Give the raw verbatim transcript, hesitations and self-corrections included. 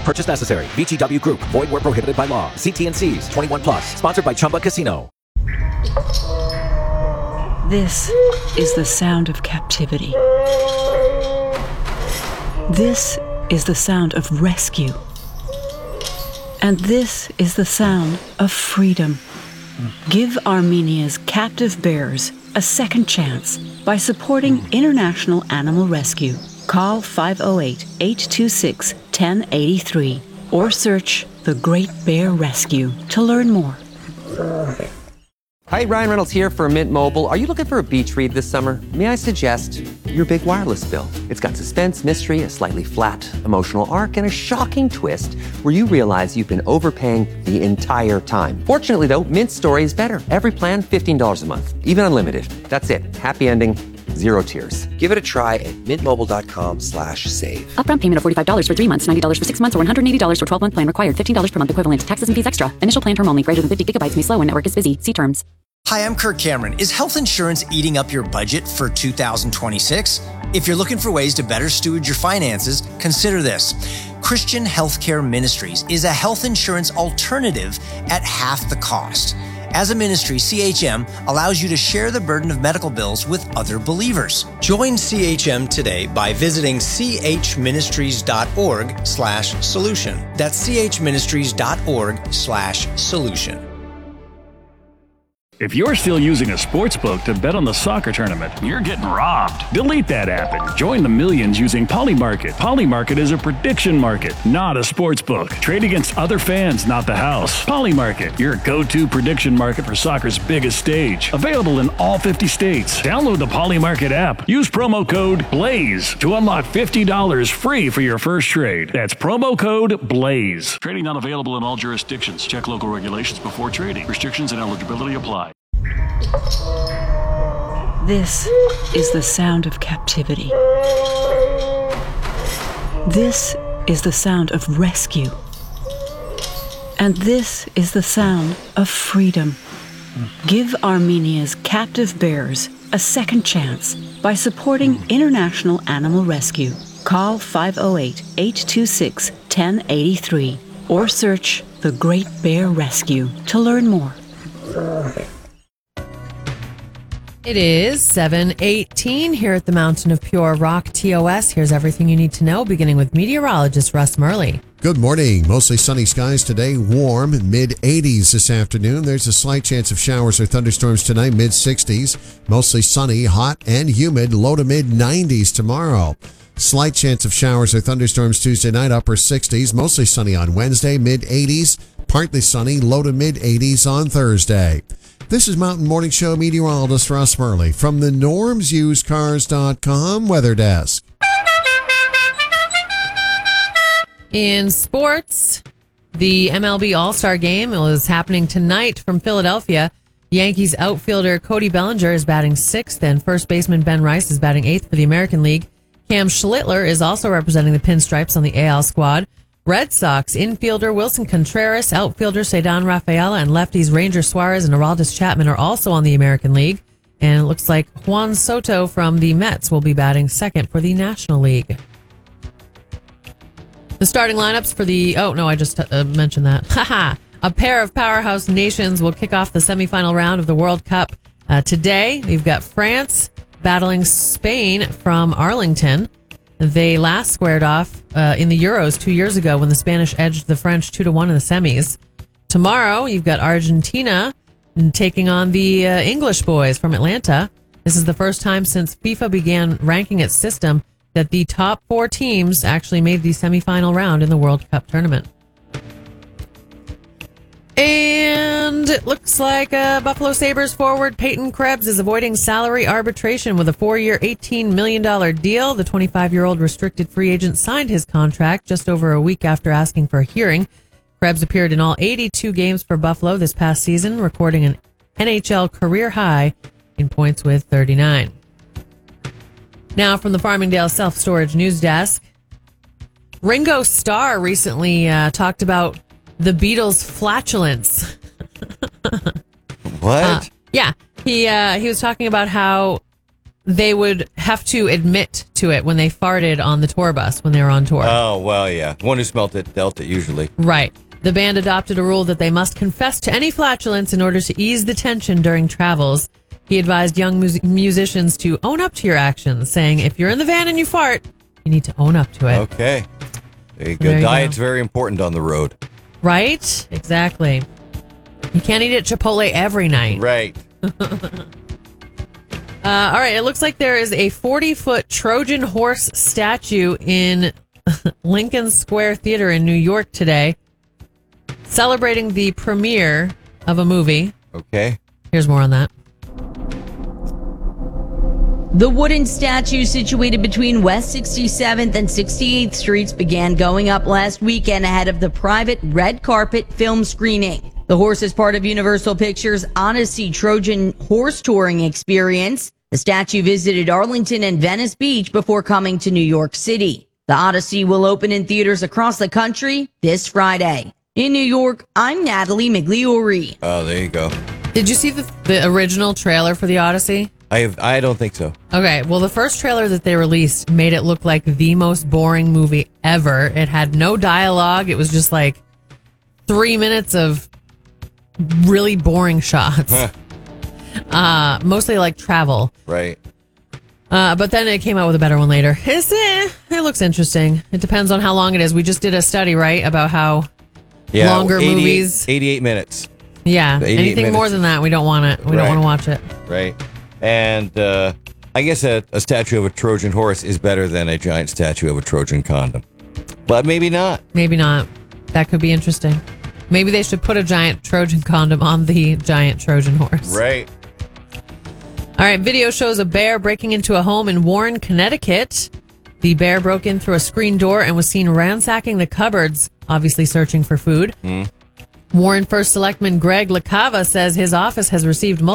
purchase necessary. V G W Group. Void where prohibited by law. See T N Cs. twenty-one plus. Sponsored by Chumba Casino. This is the sound of captivity. This is the sound of rescue. And this is the sound of freedom. Give Armenia's captive bears a second chance by supporting International Animal Rescue. Call five oh eight, eight two six, one oh eight three or search The Great Bear Rescue to learn more. Hi, Ryan Reynolds here for Mint Mobile. Are you looking for a beach read this summer? May I suggest your big wireless bill? It's got suspense, mystery, a slightly flat, emotional arc, and a shocking twist where you realize you've been overpaying the entire time. Fortunately, though, Mint's story is better. Every plan, fifteen dollars a month, even unlimited. That's it. Happy ending, zero tears. Give it a try at mintmobile.com slash save. Upfront payment of forty-five dollars for three months, ninety dollars for six months, or one hundred eighty dollars for twelve-month plan required. fifteen dollars per month equivalent. Taxes and fees extra. Initial plan term only. Greater than fifty gigabytes may slow when network is busy. See terms. Hi, I'm Kirk Cameron. Is health insurance eating up your budget for two thousand twenty-six? If you're looking for ways to better steward your finances, consider this. Christian Healthcare Ministries is a health insurance alternative at half the cost. As a ministry, C H M allows you to share the burden of medical bills with other believers. Join C H M today by visiting chministries.org slash solution. That's chministries.org slash solution. If you're still using a sportsbook to bet on the soccer tournament, you're getting robbed. Delete that app and join the millions using Polymarket. Polymarket is a prediction market, not a sportsbook. Trade against other fans, not the house. Polymarket, your go-to prediction market for soccer's biggest stage. Available in all fifty states. Download the Polymarket app. Use promo code BLAZE to unlock fifty dollars free for your first trade. That's promo code BLAZE. Trading not available in all jurisdictions. Check local regulations before trading. Restrictions and eligibility apply. This is the sound of captivity. This is the sound of rescue. And this is the sound of freedom. Give Armenia's captive bears a second chance by supporting International Animal Rescue. Call five oh eight, eight two six, one oh eight three or search The Great Bear Rescue to learn more. It is seven eighteen here at the Mountain of Pure Rock T O S. Here's everything you need to know, beginning with meteorologist Russ Murley. Good morning. Mostly sunny skies today, warm, mid eighties this afternoon. There's a slight chance of showers or thunderstorms tonight, mid sixties. Mostly sunny, hot, and humid, low to mid nineties tomorrow. Slight chance of showers or thunderstorms Tuesday night, upper sixties. Mostly sunny on Wednesday, mid eighties. Partly sunny, low to mid eighties on Thursday. This is Mountain Morning Show meteorologist Russ Murley from the norms used cars dot com weather desk. In sports, the M L B All-Star Game is happening tonight from Philadelphia. Yankees outfielder Cody Bellinger is batting sixth, and first baseman Ben Rice is batting eighth for the American League. Cam Schlittler is also representing the Pinstripes on the A L squad. Red Sox infielder Wilson Contreras, outfielder Ceddanne Rafaela, and lefties Ranger Suarez and Aroldis Chapman are also on the American League. And it looks like Juan Soto from the Mets will be batting second for the National League. The starting lineups for the... Oh, no, I just uh, mentioned that. Haha. A pair of powerhouse nations will kick off the semifinal round of the World Cup uh, today. We've got France battling Spain from Arlington. They last squared off uh, in the Euros two years ago when the Spanish edged the French two to one in the semis. Tomorrow, you've got Argentina taking on the uh, English boys from Atlanta. This is the first time since FIFA began ranking its system that the top four teams actually made the semifinal round in the World Cup tournament. And it looks like uh, Buffalo Sabres forward Peyton Krebs is avoiding salary arbitration with a four-year, eighteen million dollars deal. The twenty-five-year-old restricted free agent signed his contract just over a week after asking for a hearing. Krebs appeared in all eighty-two games for Buffalo this past season, recording an N H L career high in points with thirty-nine. Now from the Farmingdale Self-Storage News Desk, Ringo Starr recently uh, talked about the Beatles' flatulence. What? Uh, yeah, he uh, he was talking about how they would have to admit to it when they farted on the tour bus when they were on tour. Oh, well, yeah. One who smelt it dealt it usually. Right. The band adopted a rule that they must confess to any flatulence in order to ease the tension during travels. He advised young mus- musicians to own up to your actions, saying, if you're in the van and you fart, you need to own up to it. Okay. There you go. There you Diet's go. very important on the road. Right? Exactly. You can't eat at Chipotle every night. Right. Uh, all right. It looks like there is a forty-foot Trojan horse statue in Lincoln Square Theater in New York today, celebrating the premiere of a movie. Okay. Here's more on that. The wooden statue situated between West sixty-seventh and sixty-eighth Streets began going up last weekend ahead of the private red carpet film screening. The horse is part of Universal Pictures' Odyssey Trojan horse touring experience. The statue visited Arlington and Venice Beach before coming to New York City. The Odyssey will open in theaters across the country this Friday. In New York, I'm Natalie Migliori. Oh, there you go. Did you see the, the original trailer for the Odyssey? I have, I don't think so. Okay, well, the first trailer that they released made it look like the most boring movie ever. It had no dialogue. It was just like three minutes of really boring shots. Huh. Uh, mostly like travel. Right. Uh, but then it came out with a better one later. It's, eh, it looks interesting. It depends on how long it is. We just did a study, right, about how Yeah, longer eighty-eight movies. eighty-eight minutes. Yeah, eighty-eight anything more minutes. than that, we don't want it. We Right. don't want to watch it. Right. And uh, I guess a, a statue of a Trojan horse is better than a giant statue of a Trojan condom. But maybe not. Maybe not. That could be interesting. Maybe they should put a giant Trojan condom on the giant Trojan horse. Right. All right, video shows a bear breaking into a home in Warren, Connecticut. The bear broke in through a screen door and was seen ransacking the cupboards, obviously searching for food. Mm. Warren First Selectman Greg LaCava says his office has received multiple